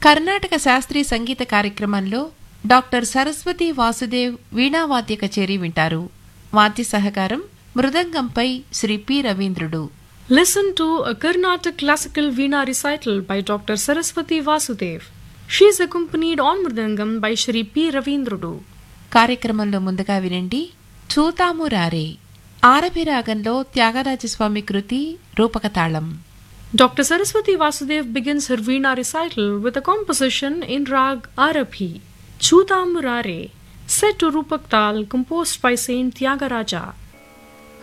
కర్ణాటక శాస్త్రీయ సంగీత కార్యక్రమంలో డాక్టర్ సరస్వతి వాసుదేవ్ వీణావాద్య కచేరీ వింటారు. వాద్య సహకారం మృదంగంపై Shri P రవీంద్రుడు. Listen to a Carnatic classical Veena recital by Dr. Saraswati Vasudev. She is accompanied on Mridangam by Shri P. Ravindrudu. కార్యక్రమంలో ముందుగా వినండి చూతాము రారే. ఆరభి రాగంలో త్యాగరాజస్వామి కృతి రూపకతాళం. Dr. Saraswati Vasudev begins her Veena recital with a composition in Rag Arabhi, Chutamurare, set to Rupak Tal, composed by Saint Tyagaraja.